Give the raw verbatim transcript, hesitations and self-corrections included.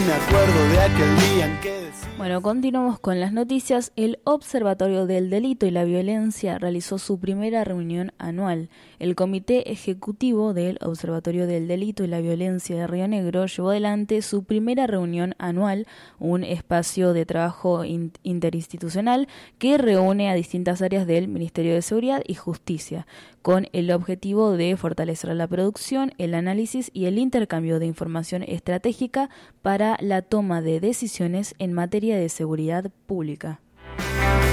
me acuerdo de aquel día en que decía... Bueno, continuamos con las noticias. El Observatorio del Delito y la Violencia realizó su primera reunión anual. El Comité Ejecutivo del Observatorio del Delito y la Violencia de Río Negro llevó adelante su primera reunión anual, un espacio de trabajo in- interinstitucional que reúne a distintas áreas del Ministerio de Seguridad y Justicia, con el objetivo de fortalecer la producción, el análisis y el intercambio de información estratégica para la toma de decisiones en materia de seguridad pública.